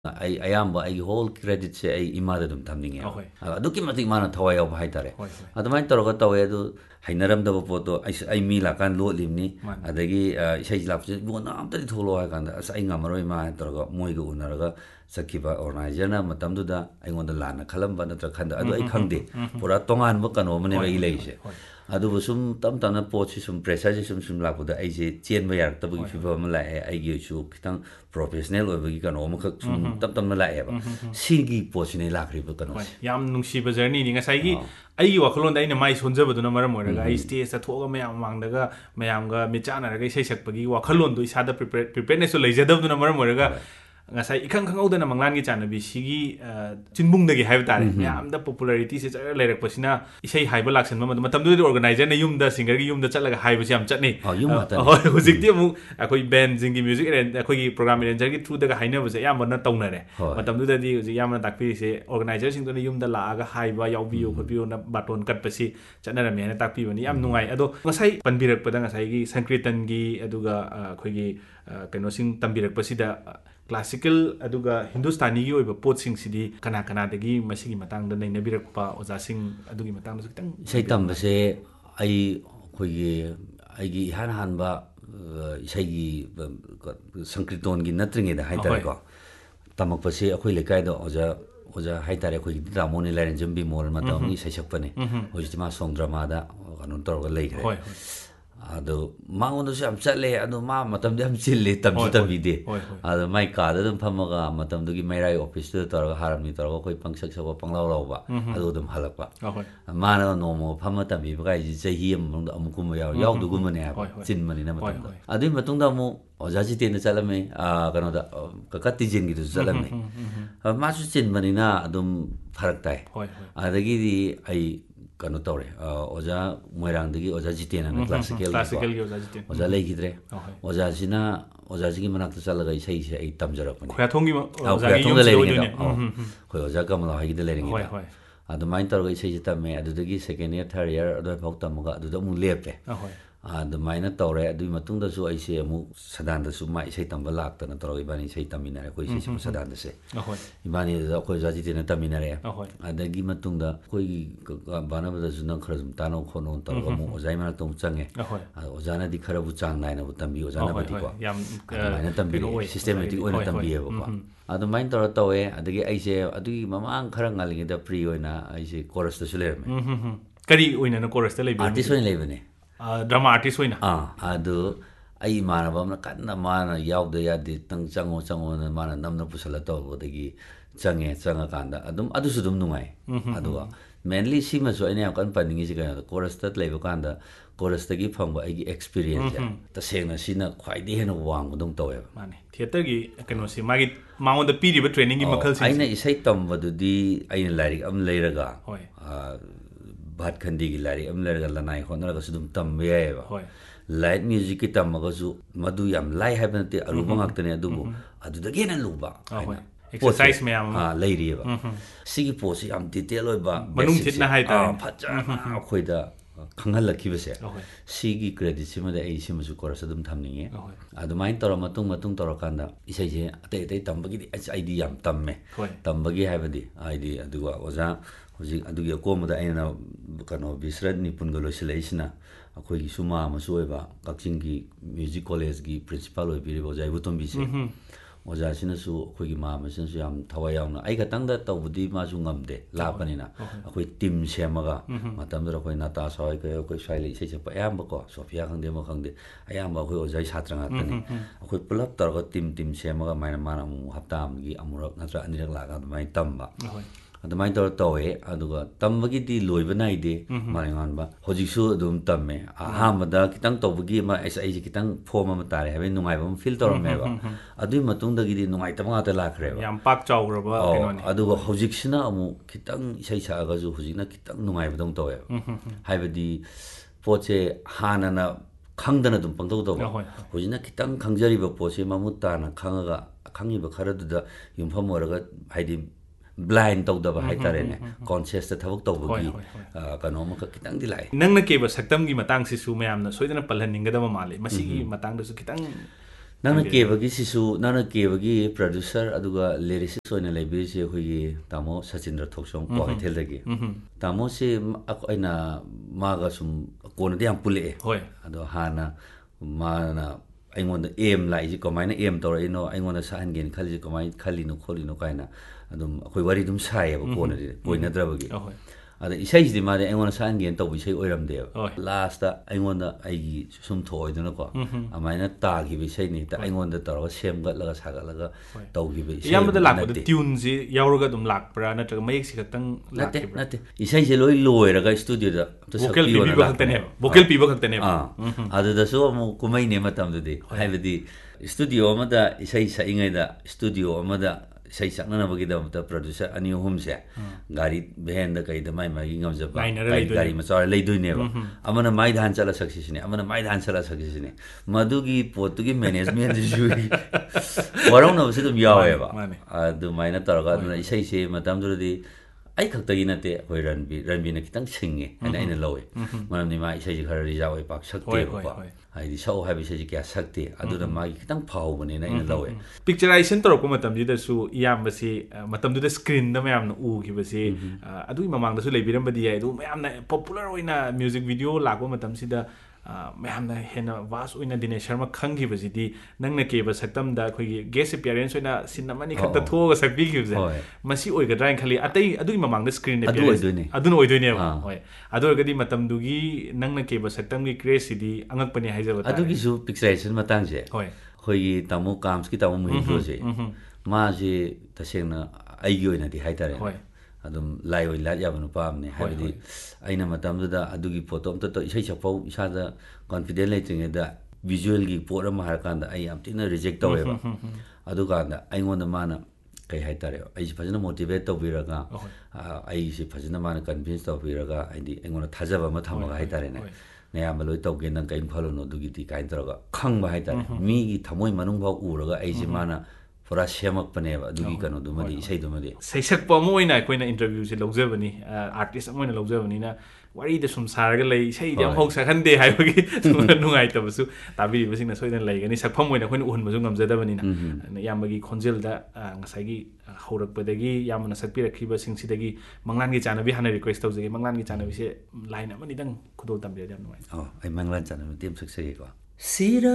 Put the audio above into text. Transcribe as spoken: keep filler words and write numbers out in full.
ꯑꯩ ꯑꯌꯥꯝꯕ ꯑꯩꯒꯤ ꯍꯣꯜ ꯀ꯭ꯔꯦꯗꯤꯠꯁꯦ ꯑꯩ ꯏꯃꯥꯗ ꯑꯗꯨꯝ ꯊꯝꯅꯤꯡꯉꯦ ꯑꯗꯨꯛꯀꯤ ꯃꯇꯤꯛ ꯃꯥꯅ ꯊꯋꯥꯏ ꯌꯥꯎꯕ ꯍꯥꯏꯇꯥꯔꯦ ꯑꯗꯨꯃꯥꯏꯅ ꯇꯧꯔꯒ ꯇꯧꯋꯦ ꯑꯗꯨ ꯍꯩꯅꯔꯝꯗꯕ ꯄꯣꯠꯇꯣ ꯑꯩ ꯑꯩ ꯃꯤ ꯂꯥꯛꯀꯥꯟꯗ ꯂꯣꯠꯂꯤꯕꯅꯤ ꯑꯗꯒꯤ ꯏꯁꯩ ꯂꯥꯛꯄꯁꯦ ꯏꯕꯨꯡꯉꯣ ꯑꯝꯇꯗꯤ ꯊꯣꯛꯂꯛꯑꯣ ꯍꯥꯏ ꯀꯥꯟꯗ ꯑꯁ ꯑꯩ ꯉꯝꯃꯔꯣꯏ ꯃꯥ ꯍꯥꯏꯅ ꯇꯧꯔꯒ ꯃꯣꯏꯒ ꯎꯅꯔꯒ ꯆꯠꯈꯤꯕ ꯑꯣꯔꯒꯅꯥꯏꯖꯔꯅ ꯃꯇꯝꯗꯨꯗ ꯑꯩꯉꯣꯟꯗ ꯂꯥꯟꯅ ꯈꯜꯂꯝꯕ ꯅꯠꯇ꯭ꯔꯒ ꯈꯟꯗ ꯑꯗꯨ ꯑꯩ ꯈꯪꯗꯦ ꯄꯨꯔꯥ ꯇꯣꯉꯥꯟꯕ ꯀꯩꯅꯣ ꯑꯃꯅꯦꯕ ꯑꯩꯒꯤ ꯂꯩꯔꯤꯁꯦ ꯑꯗꯨꯕꯨ ꯁꯨꯝ ꯇꯞ ꯇꯞꯅ ꯄꯣꯠꯁꯤ ꯁꯨꯝ ꯄ꯭ꯔꯦꯁꯔꯁꯤ ꯁꯨꯝ ꯁꯨꯝ ꯂꯥꯛꯄꯗ ꯑꯩꯁꯦ ꯆꯦꯟꯕ ꯌꯥꯔꯛꯇꯕꯒꯤ ꯐꯤꯕꯝ ꯑꯃ ꯂꯥꯛꯑꯦ ꯑꯩꯒꯤꯁꯨ ꯈꯤꯇꯪ ꯄ꯭ꯔꯣꯐꯦꯁꯅꯦꯜ ꯑꯣꯏꯕꯒꯤ ꯀꯩꯅꯣ ꯑꯃꯈꯛ ꯁꯨꯝ ꯇꯞ ꯇꯞꯅ ꯂꯥꯛꯑꯦꯕ ꯁꯤꯒꯤ ꯄꯣꯠꯁꯤꯅꯦ ꯂꯥꯛꯈ꯭ꯔꯤꯕ ꯀꯩꯅꯣꯁꯦ ꯌꯥꯝ ꯅꯨꯡꯁꯤꯕ ꯖꯔꯅꯤꯅꯤ ꯉꯁꯥꯏꯒꯤ ꯑꯩꯒꯤ ꯋꯥꯈꯜꯂꯣꯟꯗ ꯑꯩꯅ ꯃꯥꯏ ꯁꯣꯟꯖꯕꯗꯨꯅ ꯃꯔꯝ ꯑꯣꯏꯔꯒ ꯑꯩ ꯁ꯭ꯇꯦꯖꯇ ꯊꯣꯛꯑꯒ ꯃꯌꯥꯝ ꯃꯃꯥꯡꯗꯒ ꯃꯌꯥꯝꯒ ꯃꯤꯠꯆꯥꯟꯅꯔꯒ ꯏꯁꯩ ꯁꯛꯄꯒꯤ ꯋꯥꯈꯜꯂꯣꯟꯗꯣ ꯏꯁꯥꯗ ꯄ꯭ꯔꯤꯄꯦꯌꯔꯅꯦꯁꯁꯨ ꯂꯩꯖꯗꯕꯗꯨꯅ ꯃꯔꯝ ꯑꯣꯏꯔꯒ ꯉꯁꯥꯏ ꯏꯈꯪ ꯈꯪꯍꯧꯗꯅ ꯃꯪꯂꯥꯟꯒꯤ ꯆꯥꯟꯅꯕꯤꯁꯤꯒꯤ ꯆꯤꯟꯕꯨꯡꯗꯒꯤ ꯍꯥꯏꯕ ꯇꯥꯔꯦ ꯃꯌꯥꯝꯗ ꯄꯣꯄꯨꯂꯔꯤꯇꯤꯁꯦ ꯆꯠꯔ ꯂꯩꯔꯛꯄꯁꯤꯅ ꯏꯁꯩ ꯍꯥꯏꯕ ꯂꯥꯛꯁꯟꯕ ꯃꯇꯝ ꯃꯇꯝꯗꯨꯗꯤ ꯑꯣꯔꯒꯅꯥꯏꯖꯔꯅ ꯌꯨꯝꯗ ꯁꯤꯡꯒꯔꯒꯤ ꯌꯨꯝꯗ ꯆꯠꯂꯒ ꯍꯥꯏꯕꯁꯤ ꯌꯥꯝ ꯆꯠꯅꯩ ꯍꯣꯏ ꯍꯧꯖꯤꯛꯇꯤ ꯑꯃꯨꯛ ꯑꯩꯈꯣꯏ ꯕꯦꯟꯁꯤꯡꯒꯤ ꯃ꯭ꯌꯨꯖꯤꯛ ꯑꯩꯈꯣꯏꯒꯤ ꯄ꯭ꯔꯣꯒ꯭ꯔꯥꯝ ꯑꯦꯔꯦꯟꯖꯔꯒꯤ ꯊ꯭ꯔꯨꯗꯒ ꯍꯥꯏꯅꯕꯁꯦ ꯑꯌꯥꯝꯕꯅ ꯇꯧꯅꯔꯦ ꯃꯇꯝꯗꯨꯗꯗꯤ ꯍꯧꯖꯤꯛ ꯌꯥꯝꯅ ꯇꯥꯛꯄꯤꯔꯤꯁꯦ ꯑꯣꯔꯒꯅꯥꯏꯖꯔꯁꯤꯡꯗꯨꯅ ꯌꯨꯝꯗ ꯂꯥꯛꯑꯒ ꯍꯥꯏꯕ ꯌꯥꯎꯕꯤꯌꯨ ꯈꯣꯠꯄꯤꯌꯨꯅ ꯕꯥꯇꯣꯟ ꯀꯠꯄꯁꯤ ꯆꯠꯅꯔꯝꯃꯤ ꯍꯥꯏꯅ ꯇꯥꯛꯄꯤꯕꯅꯤ ꯌꯥꯝ ꯅꯨꯡꯉꯥꯏ ꯑꯗꯣ ꯉꯁꯥꯏ ꯄꯟꯕꯤꯔꯛꯄꯗ ꯉꯁꯥꯏꯒꯤ ꯁꯪꯀ꯭ꯔꯤꯇꯟꯒꯤ ꯑꯗꯨꯒ ꯑꯩꯈꯣꯏꯒꯤ ꯀꯩꯅꯣꯁꯤꯡ ꯇꯝꯕꯤꯔꯛꯄꯁꯤꯗ ꯀ꯭ꯂꯥꯁꯤꯀꯦꯜ ꯑꯗꯨꯒ ꯍꯤꯟꯗꯨꯁꯇꯥꯅꯤꯒꯤ ꯑꯣꯏꯕ ꯄꯣꯠꯁꯤꯡꯁꯤꯗꯤ ꯀꯅꯥ ꯀꯅꯥꯗꯒꯤ ꯃꯁꯤꯒꯤ ꯃꯇꯥꯡꯗ ꯅꯩꯅꯕꯤꯔꯛꯄ ꯑꯣꯖꯥꯁꯤꯡ ꯑꯗꯨꯒꯤ ꯃꯇꯥꯡꯗꯁꯨ ꯈꯤꯇꯪ ꯏꯁꯩ ꯇꯝꯕꯁꯦ ꯑꯩ ꯑꯩꯈꯣꯏꯒꯤ ꯑꯩꯒꯤ ꯏꯍꯥꯟ ꯍꯥꯟꯕ ꯏꯁꯩꯒꯤ ꯁꯪꯀ꯭ꯔꯤꯇꯣꯟꯒꯤ ꯅꯠꯇ꯭ꯔꯤꯉꯩꯗ ꯍꯥꯏꯇꯥꯔꯦꯀꯣ ꯇꯝꯃꯛꯄꯁꯦ ꯑꯩꯈꯣꯏ ꯂꯩꯀꯥꯏꯗ ꯑꯣꯖꯥ ꯑꯣꯖꯥ ꯍꯥꯏꯇꯥꯔꯦ ꯑꯩꯈꯣꯏꯒꯤ ꯇꯥꯃꯣꯅꯤ ꯂꯥꯏꯔꯦꯟꯖꯝ ꯕꯤꯃꯣꯜ ꯃꯇꯝ ꯑꯃꯒꯤ ꯏꯁꯩ ꯁꯛꯄꯅꯦ ꯍꯧꯖꯤꯛꯇꯤ ꯃꯥ ꯁꯣꯡꯗ꯭ꯔꯃꯥꯗ ꯀꯩꯅꯣ ꯇꯧꯔꯒ ꯂꯩꯈ꯭ꯔꯦ ꯑꯗꯣ ꯃꯉꯣꯟꯗꯁꯨ ꯌꯥꯝ ꯆꯠꯂꯦ ꯑꯗꯣ ꯃꯥ ꯃꯇꯝꯗꯤ ꯌꯥꯝ ꯆꯤꯜꯂꯤ ꯇꯝꯁꯨ ꯇꯝꯕꯤꯗꯦ ꯑꯗꯣ ꯃꯥꯏ ꯀꯥꯗ ꯑꯗꯨꯝ ꯐꯝꯃꯒ ꯃꯇꯝꯗꯨꯒꯤ ꯃꯩꯔꯥꯏ ꯑꯣꯐꯤꯁꯇꯨꯗ ꯇꯧꯔꯒ ꯍꯥꯔꯝꯅꯤ ꯇꯧꯔꯒ ꯑꯩꯈꯣꯏ ꯄꯪꯁꯛ ꯁꯛꯄ ꯄꯪꯂꯥꯎ ꯂꯥꯎꯕ ꯑꯗꯨ ꯑꯗꯨꯝ ꯍꯜꯂꯛꯄ ꯃꯥꯅ ꯅꯣꯡꯃ ꯐꯝꯃ ꯇꯝꯕꯤꯕ ꯀꯥꯏꯁꯤ ꯆꯍꯤ ꯑꯃ ꯃꯅꯨꯡꯗ ꯑꯃꯨꯛꯀꯨꯝꯕ ꯌꯥꯎ ꯌꯥꯎꯗꯨꯒꯨꯝꯕꯅꯦ ꯍꯥꯏꯕ ꯆꯤꯟꯕꯅꯤꯅ ꯃꯇꯝꯗ ꯑꯗꯨꯒꯤ ꯃꯇꯨꯡꯗ ꯑꯃꯨꯛ ꯑꯣꯖꯥ ꯖꯤꯇꯦꯟꯗ ꯆꯠꯂꯝꯃꯤ ꯀꯩꯅꯣꯗ ꯀꯀꯥ ꯇꯤꯖꯤꯟꯒꯤꯗꯨꯁꯨ ꯆꯠꯂꯝꯃꯤ ꯃꯥꯁꯨ ꯆꯤꯟꯕꯅꯤꯅ ꯑꯗꯨꯝ ꯐꯔꯛ ꯇꯥꯏ ꯑꯗꯒꯤꯗꯤ ꯑꯩ ꯀꯩꯅꯣ ꯇꯧꯔꯦ ꯑꯣꯖꯥ ꯃꯣꯏꯔꯥꯡꯗꯒꯤ ꯑꯣꯖꯥ ꯖꯤꯇꯦꯟ ꯑꯅ ꯀ꯭ꯂꯥꯁꯤꯀꯦꯜꯒꯤ ꯑꯣꯖꯥ ꯂꯩꯈꯤꯗ꯭ꯔꯦ ꯑꯣꯖꯥꯁꯤꯅ ꯑꯣꯖꯥꯁꯤꯒꯤ ꯃꯅꯥꯛꯇ ꯆꯠꯂꯒ ꯏꯁꯩꯁꯦ ꯑꯩ ꯇꯝꯖꯔꯛꯄꯅꯦ ꯈꯣꯌꯥꯊꯣꯡꯗ ꯂꯩꯔꯤꯉꯩꯗ ꯑꯩꯈꯣꯏ ꯑꯣꯖꯥ ꯀꯃꯂꯥ ꯍꯣꯏꯒꯤꯗ ꯂꯩꯔꯤꯉꯩꯗ ꯑꯗꯨꯃꯥꯏꯅ ꯇꯧꯔꯒ ꯏꯁꯩꯁꯦ ꯇꯝꯃꯦ ꯑꯗꯨꯗꯒꯤ ꯁꯦꯀꯦꯟ ꯏꯌꯔ ꯊꯥꯔꯠ ꯏꯌꯔ ꯑꯗꯨꯋꯥꯏꯐꯥꯎ ꯇꯝꯃꯒ ꯑꯗꯨꯗ ꯑꯃꯨꯛ ꯂꯦꯞꯄꯦ ꯑꯗꯨꯃꯥꯏꯅ ꯇꯧꯔꯦ ꯑꯗꯨꯒꯤ ꯃꯇꯨꯡꯗꯁꯨ ꯑꯩꯁꯦ ꯑꯃꯨꯛ ꯁꯗꯥꯟꯗꯁꯨ ꯃꯥ ꯏꯁꯩ ꯇꯝꯕ ꯂꯥꯛꯇꯅ ꯇꯧꯔꯒ ꯏꯕꯥꯅꯤ ꯏꯁꯩ ꯇꯝꯃꯤꯟꯅꯔꯦ ꯑꯩꯈꯣꯏ ꯏꯁꯩ ꯁꯛꯄ ꯁꯗꯥꯟꯗꯁꯦ ꯏꯕꯥꯅꯤꯗꯨꯗ ꯑꯩꯈꯣꯏ ꯑꯣꯖꯥ ꯖꯤꯇꯦꯟꯅ ꯇꯝꯃꯤꯟꯅꯔꯛꯑꯦ ꯑꯗꯒꯤ ꯃꯇꯨꯡꯗ ꯑꯩꯈꯣꯏꯒꯤ ꯕꯥꯅꯕꯗꯁꯨ ꯅꯪ ꯈꯔ ꯁꯨꯝ ꯇꯥꯟꯅꯧ ꯈꯣꯠꯅꯧ ꯇꯧꯔꯒ ꯑꯃꯨꯛ ꯑꯣꯖꯥꯒꯤ ꯃꯅꯥꯛꯇ ꯑꯃꯨꯛ ꯆꯪꯉꯦ ꯑꯗꯣ ꯑꯣꯖꯥꯅꯗꯤ ꯈꯔꯕꯨ ꯆꯥꯡ ꯅꯥꯏꯅꯕꯨ ꯇꯝꯕꯤ ꯑꯣꯖꯥꯅꯕꯨꯗꯤꯀꯣ ꯑꯗꯨꯃꯥꯏꯅ ꯇꯝꯕꯤꯔꯛꯑꯦ ꯁꯤꯁꯇꯦꯃꯦꯇꯤꯛ ꯑꯣꯏꯅ ꯇꯝꯕꯤꯌꯦꯕꯀꯣ ꯑꯗꯨꯃꯥꯏꯅ ꯇꯧꯔ ꯇꯧꯋꯦ ꯑꯗꯒꯤ ꯑꯩꯁꯦ ꯑꯗꯨꯒꯤ ꯃꯃꯥꯡ ꯈꯔ ꯉꯜꯂꯤꯉꯩꯗ ꯄ꯭ꯔꯤ ꯑꯣꯏꯅ ꯑꯩꯁꯦ ꯀꯣꯔꯁꯇꯁꯨ ꯂꯩꯔꯝꯃꯦ ꯀꯔꯤ ꯑꯣꯏꯅꯅ ꯀꯣꯔꯁꯇ ꯂꯩꯕꯤꯔꯝꯃꯤꯁꯦ ꯑꯥꯔꯇꯤꯁ ꯑꯣꯏꯅ ꯂꯩꯕꯅꯦ ꯗ꯭ꯔꯃꯥ ꯑꯥꯔꯇꯤꯁ ꯑꯣꯏꯅ ꯑꯥ ꯑꯗꯨ ꯑꯩ ꯏꯃꯥꯟꯅꯕ ꯑꯃꯅ ꯀꯟꯅ ꯃꯥꯅ ꯌꯥꯎꯗ ꯌꯥꯗꯦ ꯅꯪ ꯆꯪꯉꯣ ꯆꯪꯉꯣꯅ ꯃꯥꯅ ꯅꯝꯅ ꯄꯨꯁꯜꯂ ꯇꯧꯕꯗꯒꯤ ꯆꯪꯉꯦ ꯆꯪꯉꯀꯥꯟꯗ ꯑꯗꯨꯝ ꯑꯗꯨꯁꯨ ꯑꯗꯨꯝ ꯅꯨꯡꯉꯥꯏ ꯑꯗꯨꯒ ꯃꯦꯟꯂꯤ ꯁꯤꯃꯁꯨ ꯑꯩꯅ ꯌꯥꯝ ꯀꯟꯅ ꯄꯟꯅꯤꯡꯉꯤꯁꯤ ꯀꯩꯅꯣꯗ ꯀꯣꯔꯁꯇ ꯂꯩꯕ ꯀꯥꯟꯗ ꯀꯣꯔꯁꯇꯒꯤ ꯐꯪꯕ ꯑꯩꯒꯤ ꯑꯦꯛꯁꯄꯤꯔꯤꯌꯦꯟꯁꯁꯦ ꯇꯁꯦꯡꯅ ꯁꯤꯅ ꯈ꯭ꯋꯥꯏꯗꯒꯤ ꯍꯦꯟꯅ ꯋꯥꯡꯕꯗꯧ ꯇꯧꯋꯦꯕ ꯃꯥꯅꯦ ꯊꯤꯌꯦꯇꯔꯒꯤ ꯀꯩꯅꯣꯁꯤ ꯃꯥꯒꯤ ꯃꯉꯣꯟꯗ ꯄꯤꯔꯤꯕ ꯇ꯭ꯔꯦꯅꯤꯡꯒꯤ ꯃꯈꯜꯁꯤꯡꯁꯦ ꯑꯩꯅ ꯏꯁꯩ ꯇꯝꯕꯗꯨꯗꯤ ꯑꯩꯅ ꯂꯥꯏꯔꯤꯛ ꯑꯃ ꯂꯩꯔꯒ ꯚꯥꯠꯈꯟꯗꯤꯒꯤ ꯂꯥꯏꯔꯤꯛ ꯑꯃ ꯂꯩꯔꯒ ꯂꯅꯥꯏ ꯍꯣꯠꯅꯔꯒꯁꯨ ꯑꯗꯨꯝ ꯇꯝꯕ ꯌꯥꯏꯑꯕ ꯂꯥꯏꯠ ꯃ꯭ꯌꯨꯖꯤꯛꯀꯤ ꯇꯝꯃꯒꯁꯨ ꯃꯗꯨ ꯌꯥꯝ ꯂꯥꯏ ꯍꯥꯏꯕ ꯅꯠꯇꯦ ꯑꯔꯨꯕ ꯉꯥꯛꯇꯅꯦ ꯑꯗꯨꯕꯨ ꯑꯗꯨꯗꯒꯤ ꯍꯦꯟꯅ ꯂꯨꯕ ꯍꯥꯏꯅ ꯑꯦꯛꯁꯔꯁꯥꯏꯁ ꯃꯌꯥꯝ ꯑꯃ ꯂꯩꯔꯤꯑꯕ ꯁꯤꯒꯤ ꯄꯣꯠꯁꯤ ꯌꯥꯝ ꯗꯤꯇꯦꯜ ꯑꯣꯏꯕ ꯃꯅꯨꯡ ꯊꯤꯠꯅ ꯍꯥꯏꯇꯥꯔꯦ ꯐꯖꯅ ꯑꯩꯈꯣꯏꯗ ꯈꯪꯍꯜꯂꯛꯈꯤꯕꯁꯦ ꯁꯤꯒꯤ ꯀ꯭ꯔꯦꯗꯤꯠꯁꯤꯃꯗꯤ ꯑꯩ ꯁꯤꯃꯁꯨ ꯀꯣꯔꯁ ꯑꯗꯨꯝ ꯊꯝꯅꯤꯡꯉꯦ ꯑꯗꯨꯃꯥꯏꯅ ꯇꯧꯔ ꯃꯇꯨꯡ ꯃꯇꯨꯡ ꯇꯧꯔꯀꯥꯟꯗ ꯏꯁꯩꯁꯦ ꯑꯇꯩ ꯑꯇꯩ ꯇꯝꯕꯒꯤꯗꯤ ꯑꯩꯗꯤ ꯌꯥꯝ ꯇꯝꯃꯦ ꯇꯝꯕꯒꯤ ꯍꯥꯏꯕꯗꯤ ꯍꯥꯏꯗꯤ ꯑꯗꯨꯒ ꯑꯣꯖꯥ ꯍꯧꯖꯤꯛ ꯑꯗꯨꯒꯤ ꯑꯀꯣꯝꯕꯗ ꯑꯩꯅ ꯀꯩꯅꯣ ꯕꯤꯁ꯭ꯔꯠ ꯅꯤꯄꯨꯟꯒ ꯂꯣꯏꯁꯤꯜꯂꯛꯏꯁꯤꯅ ꯑꯩꯈꯣꯏꯒꯤ ꯁꯨꯃꯥ ꯑꯃꯁꯨ ꯑꯣꯏꯕ ꯀꯛꯆꯤꯡꯒꯤ ꯃ꯭ꯌꯨꯖꯤꯛ ꯀꯣꯂꯦꯖꯒꯤ ꯄ꯭ꯔꯤꯟꯁꯤꯄꯥꯜ ꯑꯣꯏꯕꯤꯔꯤꯕ ꯑꯣꯖꯥ ꯏꯕꯨꯇꯣꯝꯕꯤꯁꯦ ꯑꯣꯖꯥꯁꯤꯅꯁꯨ ꯑꯩꯈꯣꯏꯒꯤ ꯃꯥꯝꯃꯁꯤꯅꯁꯨ ꯌꯥꯝ ꯊꯋꯥꯏ ꯌꯥꯎꯅ ꯑꯩ ꯈꯛꯇꯪꯗ ꯇꯧꯕꯗꯤ ꯃꯥꯁꯨ ꯉꯝꯗꯦ ꯂꯥꯞꯄꯅꯤꯅ ꯑꯩꯈꯣꯏ ꯇꯤꯝ ꯁꯦꯝꯃꯒ ꯃꯇꯝꯗꯨꯗ ꯑꯩꯈꯣꯏ ꯅꯥꯇꯥꯁꯥ ꯍꯣꯏ ꯀꯩ ꯑꯩꯈꯣꯏ ꯁ꯭ꯋꯥꯏꯗ ꯏꯁꯩ ꯁꯛꯄ ꯑꯌꯥꯝꯕꯀꯣ ꯁꯣꯐꯤꯌꯥ ꯈꯪꯗꯦ ꯑꯃ ꯈꯪꯗꯦ ꯑꯌꯥꯝꯕ ꯑꯩꯈꯣꯏ ꯑꯣꯖꯥꯒꯤ ꯁꯥꯇ꯭ꯔ ꯉꯥꯛꯇꯅꯤ ꯑꯩꯈꯣꯏ ꯄꯨꯂꯞ ꯇꯧꯔꯒ ꯇꯤꯝ ꯇꯤꯝ ꯁꯦꯝꯃꯒ ꯃꯥꯏꯅ ꯃꯥꯅ ꯑꯃꯨꯛ ꯍꯞꯇꯥ ꯑꯃꯒꯤ ꯑꯃꯨꯔꯛ ꯅꯠꯇ꯭ꯔꯒ ꯑꯅꯤꯔꯛ ꯂꯥꯛꯑꯒ ꯑꯗꯨꯃꯥꯏꯅ ꯇꯝꯕ ꯑꯗꯨꯃꯥꯏꯅ ꯇꯧꯔ ꯇꯧꯋꯦ ꯑꯗꯨꯒ ꯇꯝꯕꯒꯤꯗꯤ ꯂꯣꯏꯕ ꯅꯥꯏꯗꯦ ꯃꯥꯂꯦꯝꯉꯥꯟꯕ ꯍꯧꯖꯤꯛꯁꯨ ꯑꯗꯨꯝ ꯇꯝꯃꯦ ꯑꯍꯥꯟꯕꯗ ꯈꯤꯇꯪ ꯇꯧꯕꯒꯤ ꯑꯃ ꯑꯩꯁꯦ ꯑꯩꯁꯦ ꯈꯤꯇꯪ ꯐꯣꯝ ꯑꯃ ꯇꯥꯔꯦ ꯍꯥꯏꯕꯒꯤ ꯅꯨꯡꯉꯥꯏꯕ ꯑꯃ ꯐꯤꯜ ꯇꯧꯔꯝꯃꯦꯕ ꯑꯗꯨꯒꯤ ꯃꯇꯨꯡꯗꯒꯤꯗꯤ ꯅꯨꯡꯉꯥꯏꯇꯕ ꯉꯥꯛꯇ ꯂꯥꯛꯈ꯭ꯔꯦꯕ ꯌꯥꯝ ꯄꯥꯛ ꯆꯥꯎꯈ꯭ꯔꯕ ꯀꯩꯅꯣꯅꯤ ꯑꯗꯨꯒ ꯍꯧꯖꯤꯛꯁꯤꯅ ꯑꯃꯨꯛ ꯈꯤꯇꯪ ꯏꯁꯩ ꯁꯛꯑꯒꯁꯨ ꯍꯧꯖꯤꯛꯅ ꯈꯤꯇꯪ ꯅꯨꯡꯉꯥꯏꯕꯗꯧꯅ ꯇꯧꯋꯦꯕ ꯍꯥꯏꯕꯗꯤ ꯄꯣꯠꯁꯦ ꯍꯥꯟꯅꯅ ꯈꯪꯗꯅ ꯑꯗꯨꯝ ꯄꯪꯇꯧ ꯇꯧꯕ ꯍꯧꯖꯤꯛꯅ ꯈꯤꯇꯪ ꯈꯪꯖꯔꯤꯕ ꯄꯣꯠꯁꯦ ꯃꯃꯨꯠ ꯇꯥꯅ ꯈꯪꯉꯒ ꯈꯪꯉꯤꯕ ꯈꯔꯗꯨꯗ ꯌꯨꯝꯐꯝ ꯑꯣꯏꯔꯒ ꯍꯥꯏꯗꯤ ꯕ꯭ꯂꯥꯏꯟ ꯇꯧꯗꯕ ꯍꯥꯏꯇꯥꯔꯦꯅꯦ ꯀꯣꯟꯁꯤꯌꯁꯇ ꯊꯕꯛ ꯇꯧꯕꯒꯤ ꯀꯩꯅꯣ ꯑꯃꯈꯛ ꯈꯤꯇꯪꯗꯤ ꯂꯥꯛꯑꯦ ꯅꯪꯅ ꯀꯦꯕ ꯁꯛꯇꯝꯒꯤ ꯃꯇꯥꯡꯁꯤꯁꯨ ꯃꯌꯥꯝꯅ ꯁꯣꯏꯗꯅ ꯄꯜꯍꯟꯅꯤꯡꯒꯗꯕ ꯃꯥꯜꯂꯤ ꯃꯁꯤꯒꯤ ꯃꯇꯥꯡꯗꯁꯨ ꯈꯤꯇꯪ ꯅꯪꯅ ꯀꯦꯕꯒꯤꯁꯤꯁꯨ ꯅꯪꯅ ꯀꯦꯕꯒꯤ ꯄ꯭ꯔꯣꯗ꯭ꯌꯨꯁꯔ ꯑꯗꯨꯒ ꯂꯤꯔꯤꯁꯤꯁ ꯑꯣꯏꯅ ꯂꯩꯕꯤꯔꯤꯁꯦ ꯑꯩꯈꯣꯏꯒꯤ ꯇꯥꯃꯣ ꯁꯆꯤꯟꯗ꯭ꯔ ꯊꯣꯛꯆꯣꯝ ꯀ꯭ꯋꯥꯀꯩꯊꯦꯜꯗꯒꯤ ꯇꯥꯃꯣꯁꯤ ꯑꯩꯅ ꯃꯥꯒ ꯁꯨꯝ ꯀꯣꯟꯅꯗꯤ ꯌꯥꯝ ꯄꯨꯜꯂꯛꯑꯦ ꯑꯗꯣ ꯍꯥꯟꯅ ꯃꯥꯅ ꯑꯩꯉꯣꯟꯗ ꯑꯦꯝ ꯂꯥꯛꯏꯁꯤ ꯀꯃꯥꯏꯅ ꯑꯦꯝ ꯇꯧꯔꯛꯏꯅꯣ ꯑꯩꯉꯣꯟꯗ ꯁꯛꯍꯟꯒꯦꯅ ꯈꯜꯂꯤꯁꯤ ꯀꯃꯥꯏꯅ ꯈꯜꯂꯤꯅꯣ ꯈꯣꯠꯂꯤꯅꯣ ꯀꯥꯏꯅ ꯑꯗꯨꯝ ꯑꯩꯈꯣꯏ ꯋꯥꯔꯤ ꯑꯗꯨꯝ ꯁꯥꯏꯌꯦꯕ ꯀꯣꯟꯅꯗꯤ ꯀꯣꯏꯅꯗ꯭ꯔꯕꯒꯤ ꯑꯗ ꯏꯁꯩꯁꯤꯗꯤ ꯃꯥꯗꯤ ꯑꯩꯉꯣꯟꯗ ꯁꯛꯍꯟꯒꯦꯅ ꯇꯧꯕ ꯏꯁꯩ ꯑꯣꯏꯔꯝꯗꯦꯕ ꯂꯥꯁꯇ ꯑꯩꯉꯣꯟꯗ ꯑꯩꯒꯤ ꯁꯨꯝ ꯊꯣꯛꯑꯣꯏꯗꯅꯀꯣ ꯑꯗꯨꯃꯥꯏꯅ ꯇꯥꯈꯤꯕ ꯏꯁꯩꯅꯤ ꯍꯦꯛꯇ ꯑꯩꯉꯣꯟꯗ ꯇꯧꯔꯒ ꯁꯦꯝꯒꯠꯂꯒ ꯁꯥꯒꯠꯂꯒ ꯇꯧꯈꯤꯕ ꯏꯁꯩ ꯌꯥꯝꯕꯗ ꯂꯥꯛꯄꯗ ꯇ꯭ꯌꯨꯟꯁꯤ ꯌꯥꯎꯔꯒ ꯑꯗꯨꯝ ꯂꯥꯛꯄ꯭ꯔꯥ ꯅꯠꯇ꯭ꯔꯒ ꯃꯌꯦꯛꯁꯤ ꯈꯛꯇꯪ ꯅꯠꯇꯦ ꯅꯠꯇꯦ ꯏꯁꯩꯁꯦ ꯂꯣꯏ ꯂꯣꯏꯔꯒ ꯁ꯭ꯇꯨꯗꯤꯑꯣꯗ ꯑꯝꯇ ꯁꯛꯄꯤꯌꯣꯅ ꯂꯥꯛꯄꯅꯦꯕ ꯚꯣꯀꯦꯜ ꯄꯤꯕ ꯈꯛꯇꯅꯦꯕ ꯑꯥ ꯑꯗꯨꯗꯁꯨ ꯑꯃꯨꯛ ꯀꯨꯝꯍꯩꯅꯦ ꯃꯇꯝꯗꯨꯗꯤ ꯍꯥꯏꯕꯗꯤ ꯁ꯭ꯇꯨꯗꯤꯑꯣ ꯑꯃꯗ ꯏꯁꯩ ꯁꯛꯏꯉꯩꯗ ꯁ꯭ꯇꯨꯗꯤꯑꯣ ꯑꯃꯗ ꯏꯁꯩ ꯁꯛꯅꯅꯕꯒꯤꯗꯃꯛꯇ ꯄ꯭ꯔꯣꯗ꯭ꯌꯨꯁꯔ ꯑꯅꯤ ꯑꯍꯨꯝꯁꯦ ꯒꯥꯔꯤ ꯚꯦꯟꯗ ꯀꯩꯗ ꯃꯥꯏ ꯃꯥꯒꯤ ꯉꯝꯖꯕ ꯒꯥꯔꯤ ꯃꯆꯥ ꯂꯩꯗꯣꯏꯅꯦꯕ ꯑꯃꯅ ꯃꯥꯏꯗ ꯍꯥꯟ ꯆꯠꯂ ꯁꯛꯁꯤꯁꯤꯅꯦ ꯑꯃꯅ ꯃꯥꯏꯗ ꯍꯥꯟ ꯆꯠꯂ ꯁꯛꯁꯤꯁꯤꯅꯦ ꯃꯗꯨꯒꯤ ꯄꯣꯠꯇꯨꯒꯤ ꯃꯦꯅꯦꯖꯃꯦꯟꯁꯤꯁꯨ ꯋꯥꯔꯧꯅꯕꯁꯨ ꯑꯗꯨꯝ ꯌꯥꯎꯋꯦꯕ ꯑꯗꯨꯃꯥꯏꯅ ꯇꯧꯔꯒ ꯑꯗꯨꯅ ꯏꯁꯩꯁꯦ ꯃꯇꯝꯗꯨꯗꯗꯤ ꯑꯩ ꯈꯛꯇꯒꯤ ꯅꯠꯇꯦ ꯑꯩꯈꯣꯏ ꯔꯟꯕꯤ ꯔꯟꯕꯤꯅ ꯈꯤꯇꯪ ꯁꯤꯡꯉꯦ ꯍꯥꯏꯅ ꯑꯩꯅ ꯂꯧꯋꯦ ꯃꯔꯝꯗꯤ ꯃꯥ ꯏꯁꯩꯁꯦ ꯈꯔ ꯔꯤꯖꯥꯕ ꯑꯣꯏ ꯄꯥꯛ ꯁꯛꯇꯦꯕꯀꯣ ꯍꯥꯏꯗꯤ ꯁꯛꯎ ꯍꯥꯏꯕ ꯏꯁꯩꯁꯦ ꯀꯌꯥ ꯁꯛꯇꯦ ꯑꯗꯨꯅ ꯃꯥꯒꯤ ꯈꯤꯇꯪ ꯐꯥꯎꯕꯅꯦꯅ ꯑꯩꯅ ꯂꯧꯋꯦ ꯄꯤꯛꯆꯔꯥꯏꯖꯦꯁꯟ ꯇꯧꯔꯛꯄ ꯃꯇꯝꯁꯤꯗꯁꯨ ꯏꯌꯥꯝꯕꯁꯤ ꯃꯇꯝꯗꯨꯗ ꯁ꯭ꯀ꯭ꯔꯤꯟꯗ ꯃꯌꯥꯝꯅ ꯎꯈꯤꯕꯁꯤ ꯑꯗꯨꯒꯤ ꯃꯃꯥꯡꯗꯁꯨ ꯂꯩꯕꯤꯔꯝꯕꯗꯤ ꯌꯥꯏ ꯑꯗꯨ ꯃꯌꯥꯝꯅ ꯄꯣꯄꯨꯂꯔ ꯑꯣꯏꯅ ꯃ꯭ꯌꯨꯖꯤꯛ ꯚꯤꯗꯤꯑꯣ ꯂꯥꯛꯄ ꯃꯇꯝꯁꯤꯗ ꯃꯌꯥꯝꯅ ꯍꯦꯟꯅ ꯚꯥꯁ ꯑꯣꯏꯅ ꯗꯤꯅꯦꯁ ꯁꯔꯃ ꯈꯪꯈꯤꯕꯁꯤꯗꯤ ꯅꯪꯅ ꯀꯦꯕ ꯁꯛꯇꯝꯗ ꯑꯩꯈꯣꯏꯒꯤ ꯒꯦꯁ ꯑꯦꯄꯤꯌꯔꯦꯟꯁ ꯑꯣꯏꯅ ꯁꯤꯟ ꯑꯃꯅꯤ ꯈꯛꯇ ꯊꯣꯛꯑꯒ ꯁꯛꯄꯤꯈꯤꯕꯁꯦ ꯃꯁꯤ ꯑꯣꯏꯒꯗ꯭ꯔꯥ ꯍꯥꯏꯅ ꯈꯜꯂꯤ ꯑꯇꯩ ꯑꯗꯨꯒꯤ ꯃꯃꯥꯡꯗ ꯁ꯭ꯀ꯭ꯔꯤꯟ ꯑꯦꯄꯤꯌꯔꯦꯟꯁ ꯑꯗꯨꯅ ꯑꯣꯏꯗꯣꯏꯅꯦꯕ ꯍꯣꯏ ꯑꯗꯨ ꯑꯣꯏꯔꯒꯗꯤ ꯃꯇꯝꯗꯨꯒꯤ ꯅꯪꯅ ꯀꯦꯕ ꯁꯛꯇꯝꯒꯤ ꯀ꯭ꯔꯦꯖꯁꯤꯗꯤ ꯑꯉꯛꯄꯅꯦ ꯍꯥꯏꯖꯕ ꯇꯥꯔꯦ ꯑꯗꯨꯒꯤꯁꯨ ꯄꯤꯛꯆꯔꯥꯏꯖꯦꯁꯟ ꯃꯇꯥꯡꯁꯦ ꯑꯩꯈꯣꯏꯒꯤ ꯇꯥꯃꯣ ꯀꯥꯝꯁꯀꯤ ꯇꯥꯃꯣ ꯃꯍꯤꯟꯗ꯭ꯔꯣꯁꯦ ꯃꯥꯁꯦ ꯇꯁꯦꯡꯅ ꯑꯩꯒꯤ ꯑꯣꯏꯅꯗꯤ ꯍꯥꯏꯇꯥꯔꯦ ꯑꯗꯨꯝ ꯂꯥꯏ ꯑꯣꯏ ꯂꯥꯠ ꯌꯥꯕ ꯅꯨꯄꯥ ꯑꯃꯅꯦ ꯍꯥꯏꯕꯗꯤ ꯑꯩꯅ ꯃꯇꯝꯗꯨꯗ ꯑꯗꯨꯒꯤ ꯄꯣꯠꯇꯣ ꯑꯝꯇ ꯏꯁꯩ ꯁꯛꯐꯥꯎ ꯏꯁꯥꯗ ꯀꯣꯟꯐꯤꯗꯦꯟ ꯂꯩꯇ꯭ꯔꯤꯉꯩꯗ ꯚꯤꯖꯨꯋꯦꯜꯒꯤ ꯄꯣꯠ ꯑꯃ ꯍꯥꯏꯔꯀꯥꯟꯗ ꯑꯩ ꯌꯥꯝ ꯊꯤꯅ ꯔꯤꯖꯦꯛ ꯇꯧꯋꯦꯕ ꯑꯗꯨꯀꯥꯟꯗ ꯑꯩꯉꯣꯟꯗ ꯃꯥꯅ ꯀꯩ ꯍꯥꯏꯇꯥꯔꯦ ꯑꯩꯁꯤ ꯐꯖꯅ ꯃꯣꯇꯤꯚꯦꯠ ꯇꯧꯕꯤꯔꯒ ꯑꯩꯁꯤ ꯐꯖꯅ ꯃꯥꯅ ꯀꯟꯚꯤꯟꯁ ꯇꯧꯕꯤꯔꯒ ꯍꯥꯏꯗꯤ ꯑꯩꯉꯣꯟꯗ ꯊꯥꯖꯕ ꯑꯃ ꯊꯝꯃꯒ ꯍꯥꯏꯇꯥꯔꯦꯅꯦ ꯅꯌꯥꯝꯕ ꯂꯣꯏ ꯇꯧꯒꯦ ꯅꯪ ꯀꯔꯤꯝ ꯈꯜꯂꯨꯅꯣ ꯑꯗꯨꯒꯤꯗꯤ ꯀꯥꯏꯅ ꯇꯧꯔꯒ ꯈꯪꯕ ꯍꯥꯏꯇꯥꯔꯦ ꯃꯤꯒꯤ ꯊꯃꯣꯏ ꯃꯅꯨꯡꯐꯥꯎ ꯎꯔꯒ ꯑꯩꯁꯦ ꯃꯥꯅ ꯄꯨꯔꯥ ꯁꯦꯝꯃꯛꯄꯅꯦꯕ ꯑꯗꯨꯒꯤ ꯀꯩꯅꯣꯗꯨꯃꯗꯤ ꯏꯁꯩꯗꯨꯃꯗꯤ ꯁꯩꯁꯛꯄ ꯑꯃ ꯑꯣꯏꯅ ꯑꯩꯈꯣꯏꯅ ꯏꯟꯇꯔꯚ꯭ꯌꯨꯁꯦ ꯂꯧꯖꯕꯅꯤ ꯑꯥꯔꯇꯤꯁ ꯑꯃ ꯑꯣꯏꯅ ꯂꯧꯖꯕꯅꯤꯅ ꯋꯥꯔꯤꯗ ꯁꯨꯝ ꯁꯥꯔꯒ ꯂꯩ ꯏꯁꯩꯗꯤ ꯑꯃꯐꯥꯎ ꯁꯛꯍꯟꯗꯦ ꯍꯥꯏꯕꯒꯤ ꯅꯨꯡꯉꯥꯏꯇꯕꯁꯨ ꯇꯥꯕꯤꯔꯤꯕꯁꯤꯡꯅ ꯁꯣꯏꯗꯅ ꯂꯩꯒꯅꯤ ꯁꯛꯐꯝ ꯑꯣꯏꯅ ꯑꯩꯈꯣꯏꯅ ꯎꯍꯟꯕꯁꯨ ꯉꯝꯖꯗꯕꯅꯤꯅ ꯏꯌꯥꯝꯕꯒꯤ ꯈꯣꯟꯖꯦꯜꯗ ꯉꯁꯥꯏꯒꯤ ꯍꯧꯔꯛꯄꯗꯒꯤ ꯌꯥꯝꯅ ꯁꯛꯄꯤꯔꯛꯈꯤꯕꯁꯤꯡꯁꯤꯗꯒꯤ ꯃꯪꯂꯥꯟꯒꯤ ꯆꯥꯅꯕꯤ ꯍꯥꯟꯅ ꯔꯤꯀ꯭ꯋꯦꯁ ꯇꯧꯖꯒꯦ ꯃꯪꯂꯥꯟꯒꯤ ꯆꯥꯅꯕꯤꯁꯦ ꯂꯥꯏꯟ ꯑꯃꯅꯤꯗꯪ ꯈꯨꯗꯣꯜ ꯇꯝꯕꯤꯔꯗꯤ ꯌꯥꯝ ꯅꯨꯡꯉꯥꯏ ꯑꯩ ꯃꯪꯂꯥꯟ ꯆꯥꯅꯕꯤ ꯑꯃ ꯁꯛꯆꯒꯦꯀꯣ